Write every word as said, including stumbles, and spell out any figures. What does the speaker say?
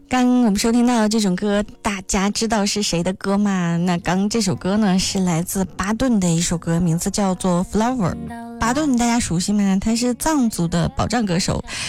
刚我们收听到这首歌，大家知道是谁的歌吗？那刚这首歌呢是来自巴顿的一首歌，名字叫做 Flower。巴顿大家熟悉吗？他是藏族的保障歌手，